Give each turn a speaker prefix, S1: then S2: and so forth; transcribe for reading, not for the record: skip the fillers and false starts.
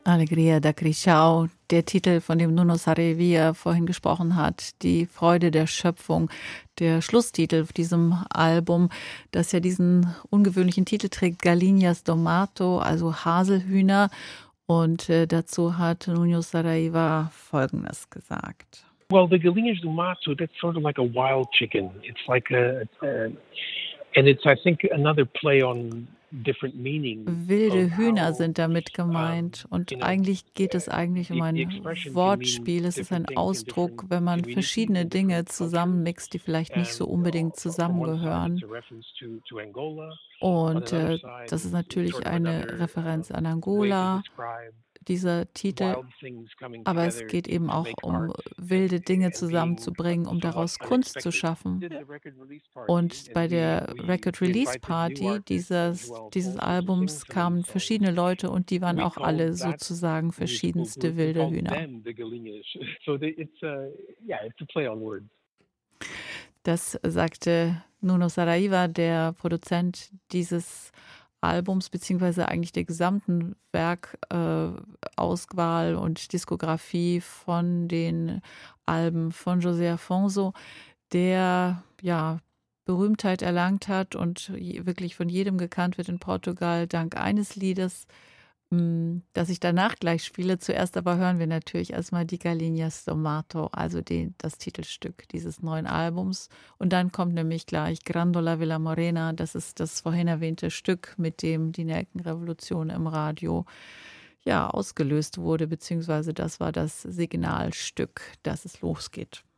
S1: Alegria da Crixau, der Titel, von dem Nuno Saraiva vorhin gesprochen hat, die Freude der Schöpfung, der Schlusstitel auf diesem Album, das ja diesen ungewöhnlichen Titel trägt, Galinhas do Mato, also Haselhühner. Und dazu hat Nuno Saraiva Folgendes gesagt.
S2: Well, the Galinhas do Mato, that's sort of like a wild chicken. It's like and it's, I think, another play on different meaning.
S1: Wilde Hühner sind damit gemeint. Und eigentlich geht es eigentlich um ein Wortspiel. Es ist ein Ausdruck, wenn man verschiedene Dinge zusammenmixt, die vielleicht nicht so unbedingt zusammengehören. Und das ist natürlich eine Referenz an Angola, dieser Titel. Aber es geht eben auch um wilde Dinge zusammenzubringen, um daraus Kunst zu schaffen. Und bei der Record Release Party dieses Albums kamen verschiedene Leute und die waren auch alle sozusagen verschiedenste wilde Hühner. Das sagte Nuno Saraiva, der Produzent dieses Albums, beziehungsweise eigentlich der gesamten Werkauswahl und Diskografie von den Alben von José Afonso, der ja Berühmtheit erlangt hat und wirklich von jedem gekannt wird in Portugal, dank eines Liedes, das ich danach gleich spiele. Zuerst aber hören wir natürlich erstmal die Galinhas do Mato, also das Titelstück dieses neuen Albums. Und dann kommt nämlich gleich Grandola Vila Morena, das ist das vorhin erwähnte Stück, mit dem die Nelkenrevolution im Radio ja ausgelöst wurde, beziehungsweise das war das Signalstück, dass es losgeht.